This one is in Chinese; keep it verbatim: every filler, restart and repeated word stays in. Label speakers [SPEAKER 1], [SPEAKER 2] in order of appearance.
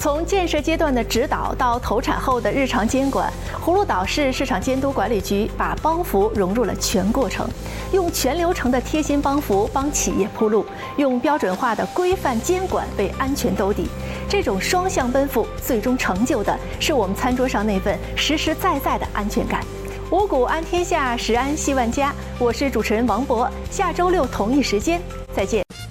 [SPEAKER 1] 从建设阶段的指导到投产后的日常监管，葫芦岛市市场监督管理局把帮扶融入了全过程，用全流程的贴心帮扶帮企业铺路，用标准化的规范监管为安全兜底。这种双向奔赴，最终成就的是我们餐桌上那份实实在在的安全感。五谷安天下，食安系万家。我是主持人王博，下周六同一时间再见。